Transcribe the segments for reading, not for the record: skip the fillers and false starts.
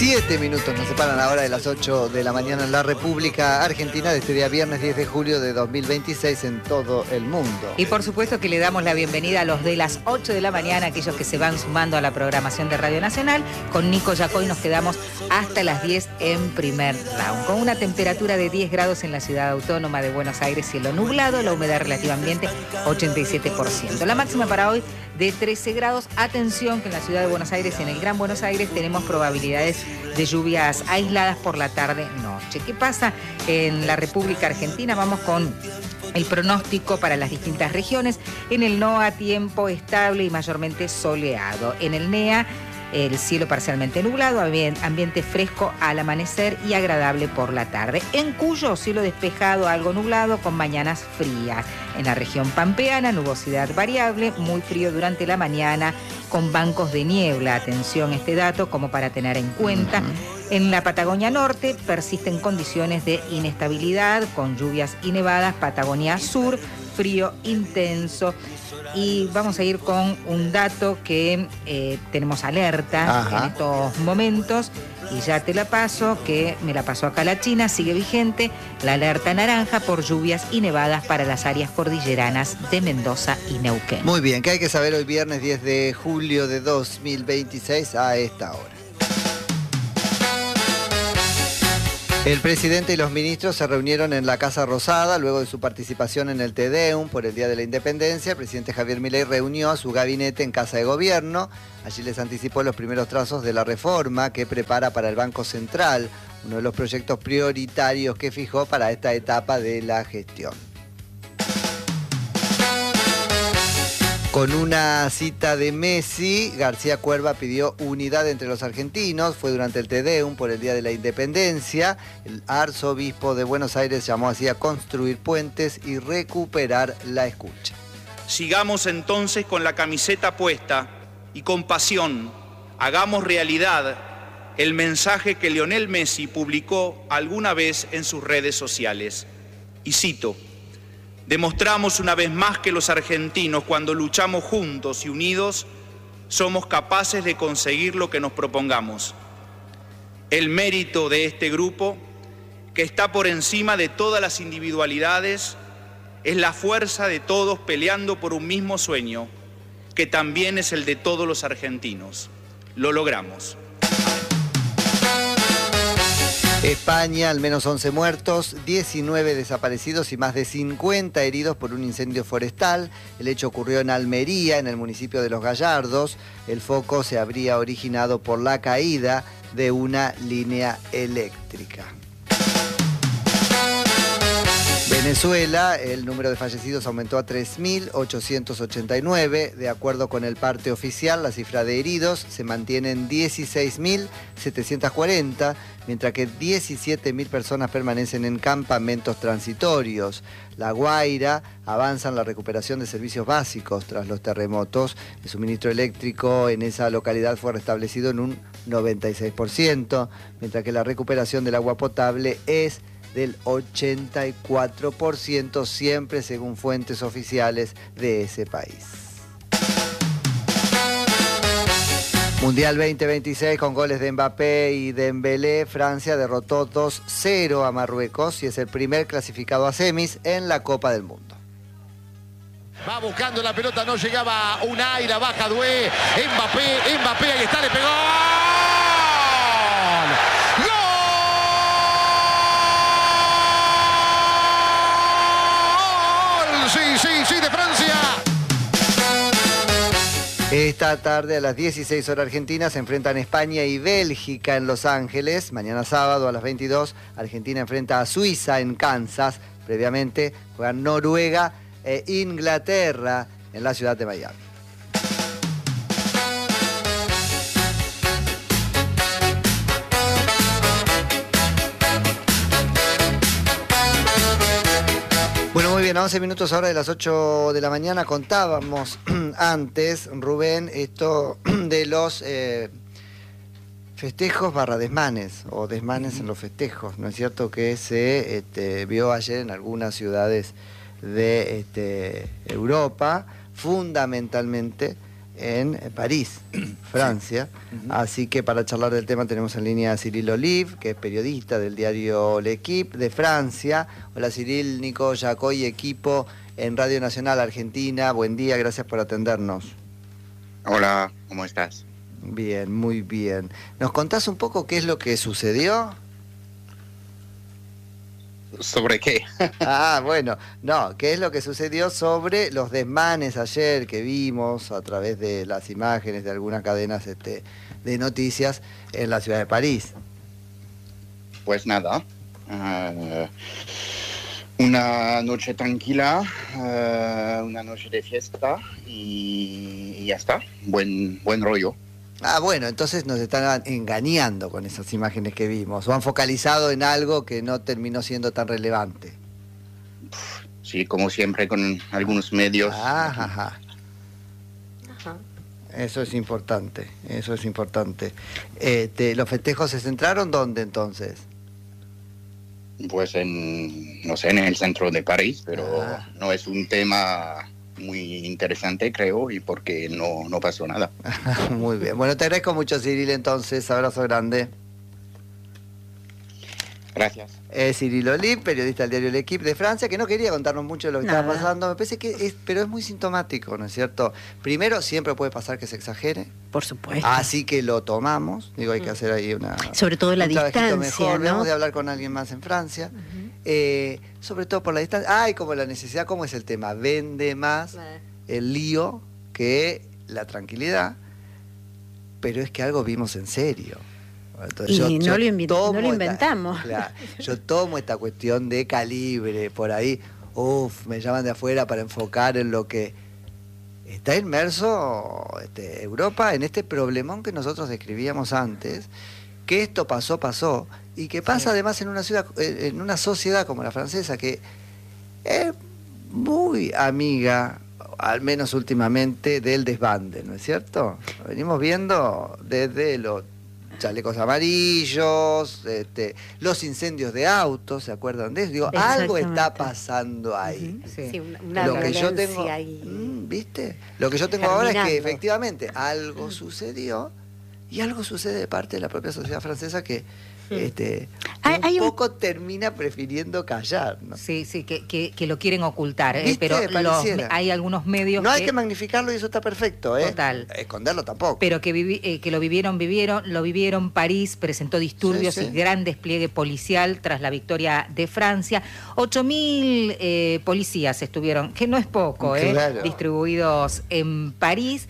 7 minutos nos separan ahora de las 8 de la mañana en la República Argentina de este día viernes 10 de julio de 2026 en todo el mundo. Y por supuesto que le damos la bienvenida a los de las 8 de la mañana, aquellos que se van sumando a la programación de Radio Nacional. Con Nico Yacoy nos quedamos hasta las 10 en primer round. Con una temperatura de 10 grados en la ciudad autónoma de Buenos Aires, cielo nublado, la humedad relativa ambiente 87%. La máxima para hoy de 13 grados. Atención que en la ciudad de Buenos Aires, en el Gran Buenos Aires, tenemos probabilidades de lluvias aisladas por la tarde-noche. ¿Qué pasa en la República Argentina? Vamos con el pronóstico para las distintas regiones. En el NOA, tiempo estable y mayormente soleado. En el NEA, el cielo parcialmente nublado, ambiente fresco al amanecer y agradable por la tarde. En Cuyo, cielo despejado, algo nublado, con mañanas frías. En la región pampeana, nubosidad variable, muy frío durante la mañana, con bancos de niebla. Atención a este dato como para tener en cuenta. En la Patagonia Norte persisten condiciones de inestabilidad, con lluvias y nevadas. Patagonia Sur, frío intenso. Y vamos a ir con un dato que tenemos alerta en estos momentos, y ya te la paso, que me la pasó acá la China, sigue vigente la alerta naranja por lluvias y nevadas para las áreas cordilleranas de Mendoza y Neuquén. Muy bien, ¿qué hay que saber hoy viernes 10 de julio de 2026 a esta hora? El presidente y los ministros se reunieron en la Casa Rosada luego de su participación en el Te Deum por el Día de la Independencia. El presidente Javier Milei reunió a su gabinete en Casa de Gobierno. Allí les anticipó los primeros trazos de la reforma que prepara para el Banco Central, uno de los proyectos prioritarios que fijó para esta etapa de la gestión. Con una cita de Messi, García Cuerva pidió unidad entre los argentinos. Fue durante el Te Deum por el Día de la Independencia. El arzobispo de Buenos Aires llamó así a construir puentes y recuperar la escucha. Sigamos entonces con la camiseta puesta y con pasión hagamos realidad el mensaje que Lionel Messi publicó alguna vez en sus redes sociales. Y cito: demostramos una vez más que los argentinos, cuando luchamos juntos y unidos, somos capaces de conseguir lo que nos propongamos. El mérito de este grupo, que está por encima de todas las individualidades, es la fuerza de todos peleando por un mismo sueño, que también es el de todos los argentinos. Lo logramos. España, al menos 11 muertos, 19 desaparecidos y más de 50 heridos por un incendio forestal. El hecho ocurrió en Almería, en el municipio de Los Gallardos. El foco se habría originado por la caída de una línea eléctrica. Venezuela, el número de fallecidos aumentó a 3.889. De acuerdo con el parte oficial, la cifra de heridos se mantiene en 16.740, mientras que 17.000 personas permanecen en campamentos transitorios. La Guaira avanza en la recuperación de servicios básicos tras los terremotos. El suministro eléctrico en esa localidad fue restablecido en un 96%, mientras que la recuperación del agua potable es del 84%, siempre según fuentes oficiales de ese país. Mundial 2026 con goles de Mbappé y Dembélé. Francia derrotó 2-0 a Marruecos y es el primer clasificado a semis en la Copa del Mundo. Va buscando la pelota, no llegaba Unai, la baja Doué. Mbappé, ahí está, le pegó. Sí, de Francia. Esta tarde a las 16 horas argentinas se enfrentan España y Bélgica en Los Ángeles. Mañana sábado a las 22 Argentina enfrenta a Suiza en Kansas. Previamente juegan Noruega e Inglaterra en la ciudad de Miami. Bueno, muy bien, a 11 minutos ahora de las 8 de la mañana contábamos antes, Rubén, esto de los festejos / desmanes, o desmanes en los festejos. ¿No es cierto que se vio ayer en algunas ciudades de Europa, fundamentalmente en París, Francia. Sí. Así que para charlar del tema tenemos en línea a Cyril Olive, que es periodista del diario L'Équipe de Francia. Hola Cyril, Nico Yacoy, equipo en Radio Nacional Argentina. Buen día, gracias por atendernos. Hola, ¿cómo estás? Bien, muy bien. ¿Nos contás un poco qué es lo que sucedió? ¿Sobre qué? Bueno, no, ¿qué es lo que sucedió sobre los desmanes ayer que vimos a través de las imágenes de algunas cadenas de noticias en la ciudad de París? Pues nada, una noche tranquila, una noche de fiesta y ya está, buen rollo. Bueno, entonces nos están engañando con esas imágenes que vimos, o han focalizado en algo que no terminó siendo tan relevante. Sí, como siempre con algunos medios. Ajá. Eso es importante, eso es importante. ¿Los festejos se centraron dónde entonces? Pues no sé, en el centro de París, pero no es un tema muy interesante, creo, y porque no pasó nada. Muy bien. Bueno, te agradezco mucho, Cyril, entonces. Abrazo grande. Gracias. Cyril Olive, periodista del diario L'Équipe de Francia, que no quería contarnos mucho de lo que estaba pasando. Me parece que pero es muy sintomático, ¿no es cierto? Primero, siempre puede pasar que se exagere. Por supuesto. Así que lo tomamos. Digo, hay que hacer ahí sobre todo la distancia, mejor. ¿no? Debemos de hablar con alguien más en Francia. Sobre todo por la distancia. Y como la necesidad, ¿cómo es el tema? Vende más el lío que la tranquilidad. Pero es que algo vimos en serio. Entonces, y no lo inventamos. Claro, yo tomo esta cuestión de calibre por ahí. Me llaman de afuera para enfocar en lo que está inmerso Europa, en este problemón que nosotros describíamos antes, que esto pasó, y que pasa además en una sociedad como la francesa, que es muy amiga, al menos últimamente, del desbande, ¿no es cierto? Lo venimos viendo desde los chalecos amarillos, los incendios de autos, ¿se acuerdan de eso? Digo, algo está pasando ahí. Sí, una lo que yo tengo ahí. ¿Viste? Lo que yo tengo ahora es que efectivamente algo sucedió, y algo sucede de parte de la propia sociedad francesa que un poco termina prefiriendo callar, ¿no? Sí, que lo quieren ocultar, ¿Viste? pero hay algunos medios hay que magnificarlo y eso está perfecto, Total. Esconderlo tampoco. Pero que lo vivieron. París presentó disturbios y gran despliegue policial tras la victoria de Francia. 8.000 policías estuvieron, que no es poco, claro, distribuidos en París.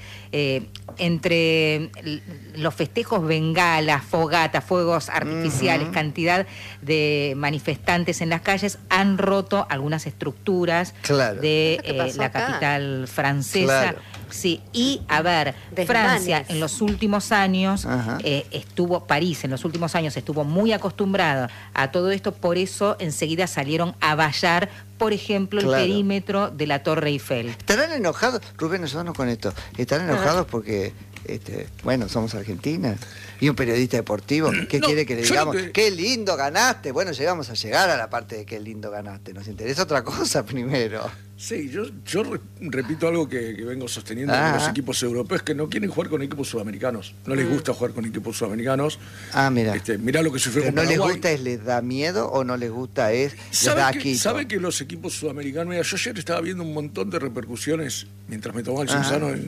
Entre los festejos, bengalas, fogatas, fuegos artificiales, cantidad de manifestantes en las calles, han roto algunas estructuras de la capital francesa. Claro. Sí, y a ver, Francia en los últimos años París en los últimos años estuvo muy acostumbrada a todo esto, por eso enseguida salieron a vallar, por ejemplo, el perímetro de la Torre Eiffel. ¿Estarán enojados? Rubén, ayúdanos con esto. ¿Estarán enojados porque, somos Argentina? Y un periodista deportivo, ¿qué quiere que le digamos? ¡Qué lindo ganaste! Bueno, llegamos a llegar a la parte de qué lindo ganaste. Nos interesa otra cosa primero. Sí, yo repito algo que vengo sosteniendo de los equipos europeos, que no quieren jugar con equipos sudamericanos. No les gusta jugar con equipos sudamericanos. Mira. Mirá lo que sufrió con Paraguay. ¿No les gusta les da miedo o no les gusta les da asquito? ¿Sabe que los equipos sudamericanos... Mira, yo ayer estaba viendo un montón de repercusiones, mientras me tomaba el Cinzano en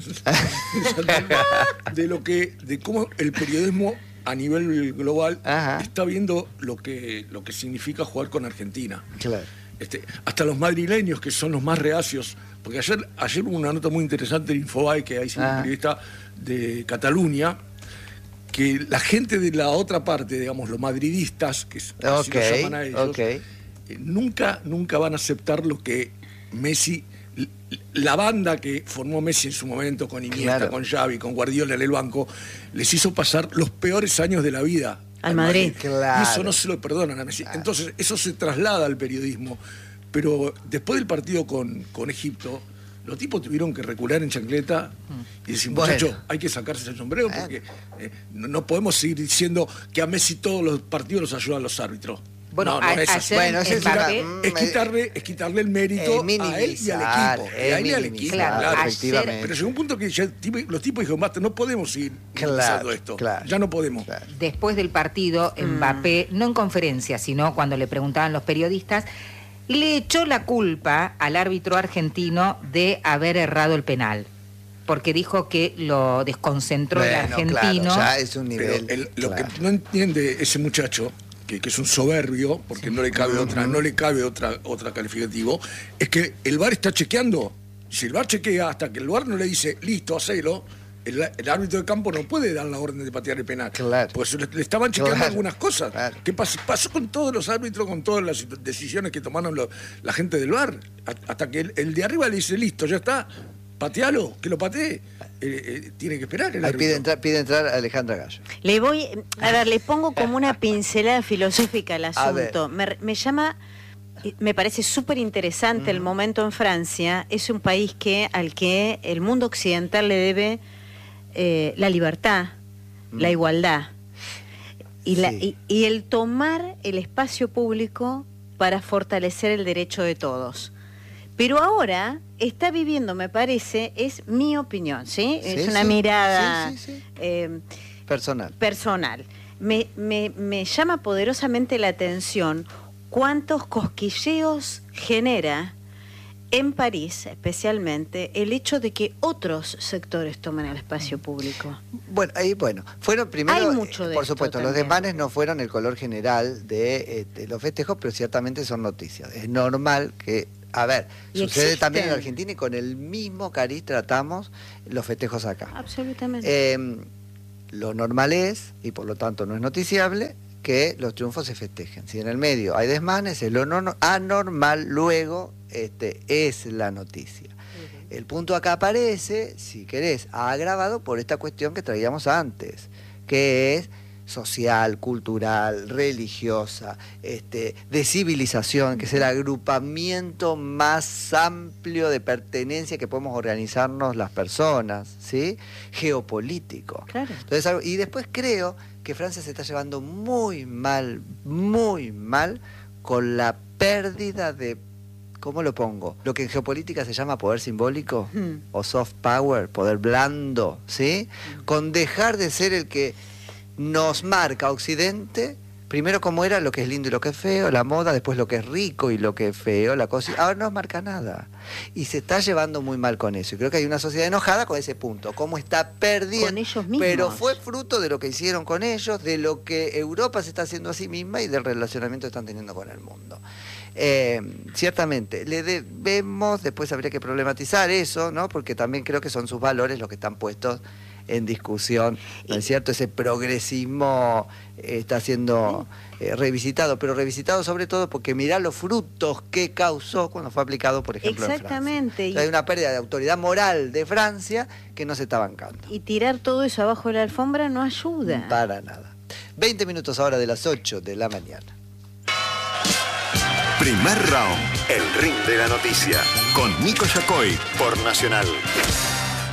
de cómo el periodismo a nivel global está viendo lo que significa jugar con Argentina. Claro. Hasta los madrileños, que son los más reacios, porque ayer hubo una nota muy interesante en Infobae, que hay un periodista de Cataluña, que la gente de la otra parte, digamos, los madridistas, que así lo llaman a ellos, nunca van a aceptar lo que Messi, la banda que formó Messi en su momento, con Iniesta, con Xavi, con Guardiola en el banco, les hizo pasar los peores años de la vida al Madrid. Claro. Y eso no se lo perdonan a Messi. Entonces, eso se traslada al periodismo. Pero después del partido con Egipto, los tipos tuvieron que recular en chancleta y decir, muchachos, hay que sacarse el sombrero porque no podemos seguir diciendo que a Messi todos los partidos los ayudan los árbitros. Bueno, No, es así. ayer Bueno, ese es Mbappé... Es quitarle el mérito a él y al equipo. A él y al equipo. Claro, efectivamente. Pero llegó un punto que ya los tipos dijeron, basta, no podemos seguir utilizando esto. Claro. Ya no podemos. Claro. Después del partido, Mbappé, no en conferencia, sino cuando le preguntaban los periodistas, le echó la culpa al árbitro argentino de haber errado el penal. Porque dijo que lo desconcentró el argentino. Claro, ya es un nivel. Pero lo que no entiende ese muchacho, que es un soberbio, porque no le cabe otra calificativo, es que el VAR está chequeando. Si el VAR chequea hasta que el VAR no le dice, listo, hacelo, el árbitro de campo no puede dar la orden de patear el penal. Claro. Pues le estaban chequeando algunas cosas. Claro. ¿Qué pasó con todos los árbitros, con todas las decisiones que tomaron la gente del VAR? Hasta que el de arriba le dice, listo, ya está, patealo, que lo patee. Tiene que esperar el árbitro. Pide entrar a Alejandra Gallo. Le pongo como una pincelada filosófica al asunto. Me parece súper interesante el momento en Francia. Es un país al que el mundo occidental le debe la libertad, la igualdad y el tomar el espacio público para fortalecer el derecho de todos. Pero ahora está viviendo, me parece, es mi opinión, ¿sí? Es una mirada personal. Me llama poderosamente la atención cuántos cosquilleos genera en París, especialmente, el hecho de que otros sectores tomen el espacio público. Fueron primero, hay mucho de por esto supuesto, también. los desmanes no fueron el color general de los festejos, pero ciertamente son noticias. Es normal que, sucede también en Argentina y con el mismo cariz tratamos los festejos acá. Absolutamente. Lo normal es, y por lo tanto no es noticiable, que los triunfos se festejen. Si en el medio hay desmanes, es lo anormal, luego es la noticia. El punto acá aparece, si querés, agravado por esta cuestión que traíamos antes, que es social, cultural, religiosa, de civilización, que es el agrupamiento más amplio de pertenencia que podemos organizarnos las personas, ¿sí? Geopolítico. Claro. Entonces, y después creo que Francia se está llevando muy mal con la pérdida de, ¿cómo lo pongo? Lo que en geopolítica se llama poder simbólico o soft power, poder blando, ¿sí? Con dejar de ser el que nos marca Occidente, primero cómo era lo que es lindo y lo que es feo, la moda, después lo que es rico y lo que es feo, la cosa, ahora no nos marca nada. Y se está llevando muy mal con eso. Y creo que hay una sociedad enojada con ese punto, cómo está perdiendo. Con ellos mismos. Pero fue fruto de lo que hicieron con ellos, de lo que Europa se está haciendo a sí misma y del relacionamiento que están teniendo con el mundo. Ciertamente, le debemos, después habría que problematizar eso, ¿no? Porque también creo que son sus valores los que están puestos en discusión, ¿no es cierto? Ese progresismo está siendo revisitado, pero revisitado sobre todo porque mirá los frutos que causó cuando fue aplicado, por ejemplo, exactamente, en Francia. Hay una pérdida de autoridad moral de Francia que no se está bancando. Y tirar todo eso abajo de la alfombra no ayuda. Para nada. 20 minutos ahora de las 8 de la mañana. Primer round, el ring de la noticia, con Nico Yacoy por Nacional.